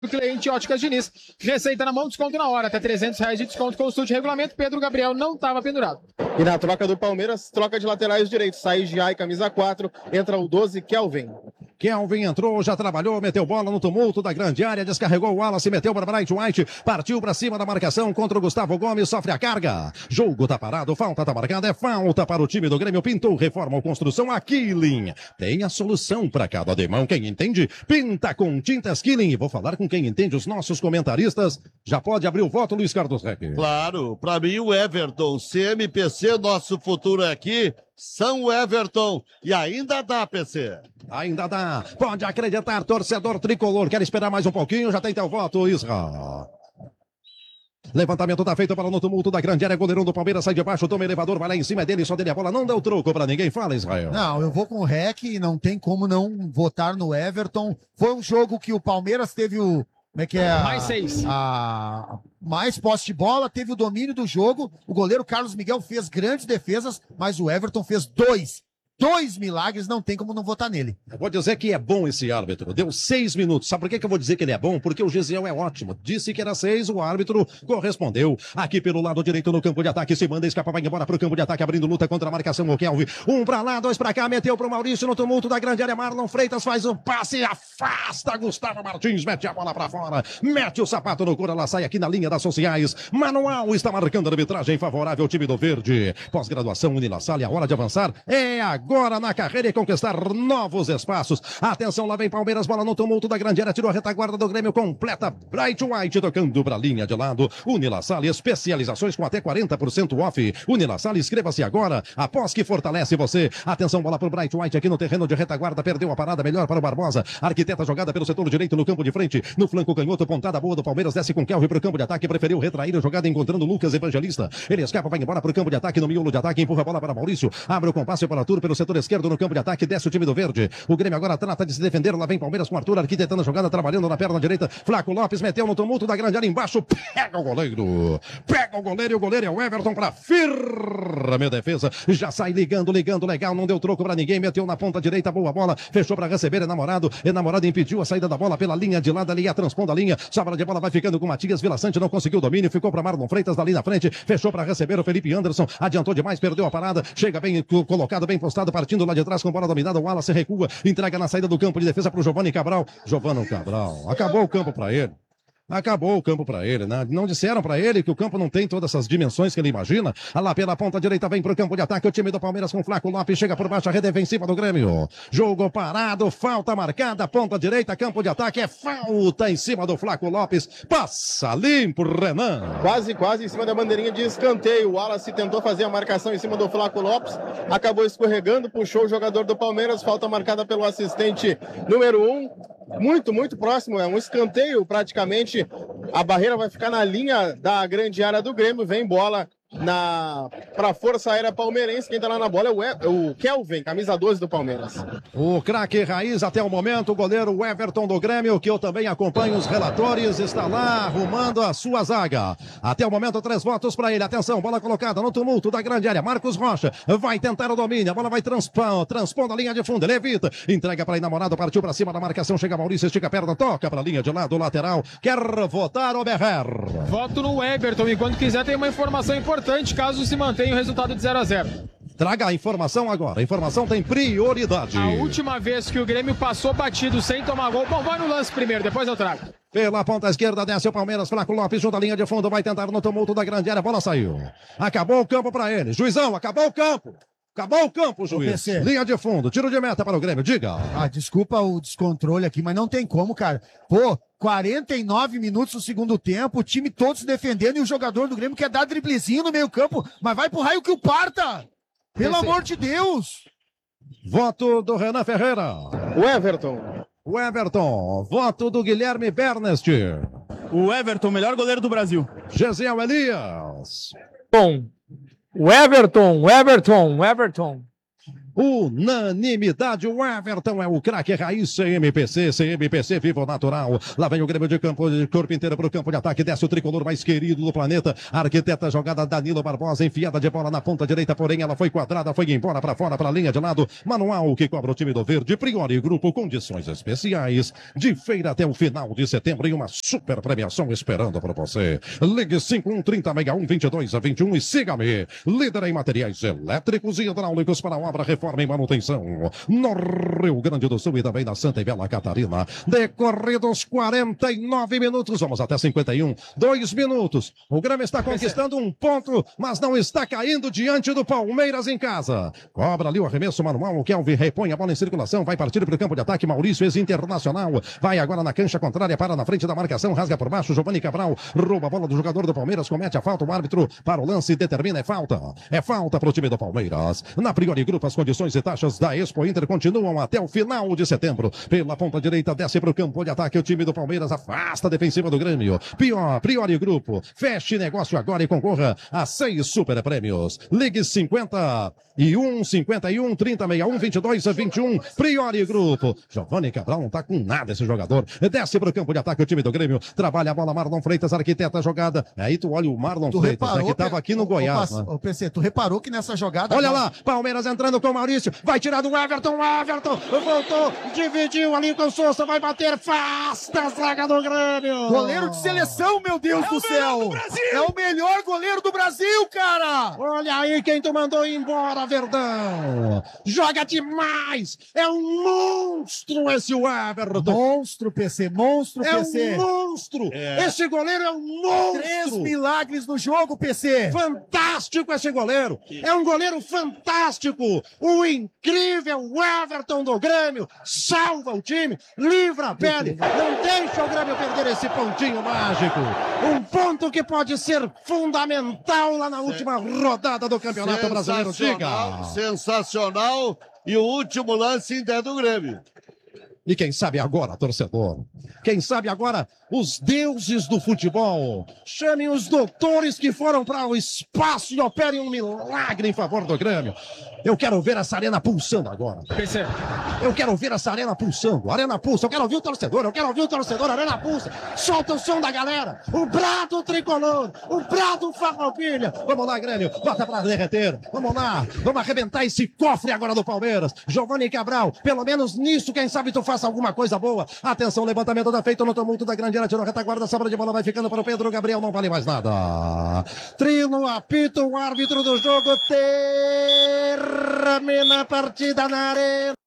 Cliente Óticas Diniz. Receita na mão, desconto na hora. Até R$300 de desconto. Consulte regulamento. Pedro Gabriel não estava pendurado. E na troca do Palmeiras, troca de laterais direitos. Sai Giai, camisa 4. Entra o 12, Kelvin. Kelvin entrou, já trabalhou, meteu bola no tumulto da grande área, descarregou o Wallace, meteu para Bright White, partiu para cima da marcação contra o Gustavo Gomes, sofre a carga. Jogo tá parado, falta tá marcada, é falta para o time do Grêmio. Pintou, reforma ou construção, a Killing tem a solução para cada demão. Quem entende, pinta com tintas Killing. Vou falar com quem entende, os nossos comentaristas. Já pode abrir o voto, Luiz Carlos Reck. Claro, para mim o Everton, CMPC, nosso futuro é aqui. São Everton, e ainda dá, PC. Ainda dá, pode acreditar, torcedor tricolor. Quer esperar mais um pouquinho? Já tem teu voto, Isra. Levantamento tá feito para no tumulto da grande área. Goleirão do Palmeiras sai de baixo, toma elevador, vai lá em cima dele, só dele a bola. Não deu troco para ninguém. Fala, Israel. Não, eu vou com o REC, não tem como não votar no Everton. Foi um jogo que o Palmeiras teve o... Como é que é? Mais 6. Mais posse de bola, teve o domínio do jogo. O goleiro Carlos Miguel fez grandes defesas, mas o Everton fez dois milagres, não tem como não votar nele. Eu vou dizer que é bom esse árbitro. Deu 6 minutos. Sabe por que eu vou dizer que ele é bom? Porque o Gisiel é ótimo. Disse que era 6, o árbitro correspondeu. Aqui pelo lado direito no campo de ataque, se manda, escapa, vai embora pro campo de ataque, abrindo luta contra a marcação, o Kelvin. 1 pra lá, 2 pra cá, meteu pro Maurício no tumulto da grande área. Marlon Freitas faz o passe, afasta Gustavo Martins, mete a bola pra fora, mete o sapato no couro, ela sai aqui na linha das sociais. Manual está marcando a arbitragem favorável ao time do Verde. Pós-graduação Unilassalle, a hora de avançar é agora na carreira e conquistar novos espaços. Atenção, lá vem Palmeiras, bola no tumulto da grande área, tirou a retaguarda do Grêmio, completa Bright White tocando pra linha de lado. Unilassalle, especializações com até 40% off. Unilassalle, inscreva-se agora, após que fortalece você. Atenção, bola pro Bright White aqui no terreno de retaguarda, perdeu a parada, melhor para o Barbosa. Arquiteta jogada pelo setor direito no campo de frente, no flanco canhoto, pontada boa do Palmeiras, desce com Kelvin pro campo de ataque, preferiu retrair a jogada encontrando Lucas Evangelista. Ele escapa, vai embora pro campo de ataque, no miolo de ataque, empurra a bola para Maurício, abre o compasso para Arthur pelo setor esquerdo no campo de ataque, desce o time do Verde. O Grêmio agora trata de se defender, lá vem Palmeiras com Arthur arquitetando a jogada, trabalhando na perna direita. Flaco Lopes meteu no tumulto da grande área embaixo, pega o goleiro e o goleiro é o Everton para firme defesa, já sai ligando legal, não deu troco para ninguém, meteu na ponta direita, boa bola, fechou para receber, enamorado impediu a saída da bola pela linha de lado, ali a transponda a linha, sobra de bola vai ficando com Matias Vila Sante, não conseguiu o domínio, ficou para Marlon Freitas dali na frente, fechou para receber o Felipe Anderson, adiantou demais, perdeu a parada, chega bem colocado, bem postado, partindo lá de trás com bola dominada, o Wallace recua, entrega na saída do campo de defesa para o Giovanni Cabral, acabou o campo para ele. Acabou o campo para ele, né? Não disseram para ele que o campo não tem todas essas dimensões que ele imagina. Lá pela ponta direita vem pro campo de ataque o time do Palmeiras com Flaco Lopes, chega por baixo a rede defensiva do Grêmio. Jogo parado, falta marcada, ponta direita, campo de ataque, é falta em cima do Flaco Lopes. Passa limpo, Renan. Quase em cima da bandeirinha de escanteio. O Wallace tentou fazer a marcação em cima do Flaco Lopes, acabou escorregando, puxou o jogador do Palmeiras, falta marcada pelo assistente número 1. Muito próximo, é um escanteio praticamente. A barreira vai ficar na linha da grande área do Grêmio, vem bola para a Força Aérea Palmeirense. Quem tá lá na bola é o Kelvin, camisa 12 do Palmeiras. O craque raiz até o momento, o goleiro Everton do Grêmio, que eu também acompanho os relatores, está lá arrumando a sua zaga. Até o momento, 3 votos para ele. Atenção, bola colocada no tumulto da grande área. Marcos Rocha vai tentar o domínio, a bola vai transpondo a linha de fundo, ele evita, entrega para enamorado, partiu para cima da marcação, chega Maurício, estica a perna, toca para a linha de lado, lateral. Quer votar o Berrer? Voto no Everton, e quando quiser tem uma informação importante, caso se mantenha o resultado de 0-0. Traga a informação agora, a informação tem prioridade. A última vez que o Grêmio passou batido sem tomar gol, bom, vai no lance primeiro, depois eu trago. Pela ponta esquerda desce o Palmeiras, Flaco Lopes junto à linha de fundo, vai tentar no tumulto da grande área, a bola saiu. Acabou o campo para ele, juizão, acabou o campo. Acabou o campo, juiz. Linha de fundo, tiro de meta para o Grêmio, diga. Desculpa o descontrole aqui, mas não tem como, cara. 49 minutos no segundo tempo, o time todo se defendendo e o jogador do Grêmio quer dar driblezinho no meio campo, mas vai pro raio que o parta! Pelo amor de Deus! Voto do Renan Ferreira. O Everton. Voto do Guilherme Bernest. O Everton, melhor goleiro do Brasil. Gesiel Elias. Bom, o Everton. Unanimidade, o Everton é o craque raiz CMPC, vivo natural. Lá vem o Grêmio de campo, de corpo inteiro para o campo de ataque, desce o tricolor mais querido do planeta. Arquiteta jogada Danilo Barbosa, enfiada de bola na ponta direita, porém ela foi quadrada, foi embora para fora, para a linha de lado. Manual que cobra o time do Verde, Priori Grupo, condições especiais. De feira até o final de setembro e uma super premiação esperando para você. Ligue 5130612221 e siga-me. Líder em materiais elétricos e hidráulicos para obra, reforma e manutenção no Rio Grande do Sul e também na Santa e Bela Catarina. Decorridos 49 minutos, vamos até 51, 2 minutos. O Grêmio está conquistando um ponto, mas não está caindo diante do Palmeiras em casa. Cobra ali o arremesso manual, o Kelvin repõe a bola em circulação, vai partir para o campo de ataque, Maurício, ex-internacional, vai agora na cancha contrária, para na frente da marcação, rasga por baixo, Giovanni Cabral, rouba a bola do jogador do Palmeiras, comete a falta, o árbitro para o lance determina, é falta para o time do Palmeiras. Na Priori Grupo, as condições e taxas da Expo Inter continuam até o final de setembro. Pela ponta direita, desce para o campo de ataque. O time do Palmeiras afasta a defensiva do Grêmio. Priori Grupo, feche negócio agora e concorra a 6 super prêmios. Ligue 51 30 61 22 21. Priori Grupo. Giovanni Cabral não tá com nada esse jogador. Desce para o campo de ataque. O time do Grêmio trabalha a bola. Marlon Freitas, arquiteta jogada. Aí tu olha o Marlon Freitas, né, que tava aqui no Goiás. Ô, PC, tu reparou que nessa jogada... Olha lá, Palmeiras entrando com o Maurício, vai tirar do Everton, voltou, dividiu ali com o Souza, vai bater, afasta a zaga do Grêmio. Goleiro de seleção, meu Deus do céu! É o melhor goleiro do Brasil, cara! Olha aí quem tu mandou embora, Verdão. Joga demais, é um monstro esse Everton. Monstro, PC, monstro, PC. É um monstro, esse goleiro é um monstro. 3 milagres no jogo, PC. Fantástico esse goleiro, é um goleiro fantástico, o incrível Everton do Grêmio, salva o time, livra a pele, não deixa o Grêmio perder esse pontinho mágico, um ponto que pode ser fundamental lá na última rodada do Campeonato Brasileiro. Diga. Sensacional, e o último lance ainda é do Grêmio. E quem sabe agora, torcedor, quem sabe agora os deuses do futebol chamem os doutores que foram para o espaço e operem um milagre em favor do Grêmio. Eu quero ver essa arena pulsando agora. Eu quero ver essa arena pulsando. Arena pulsa, eu quero ouvir o torcedor, arena pulsa. Solta o som da galera. O prato tricolor, o prato farroupilha. Vamos lá, Grêmio, bota pra derreter. Vamos lá, vamos arrebentar esse cofre agora do Palmeiras. Giovanni Cabral, pelo menos nisso, quem sabe tu faça alguma coisa boa. Atenção, levantamento da feito no tumulto da grande área, tirou a retaguarda, sobra de bola, vai ficando para o Pedro Gabriel, não vale mais nada. Trino apita o árbitro do jogo, termina a partida na arena.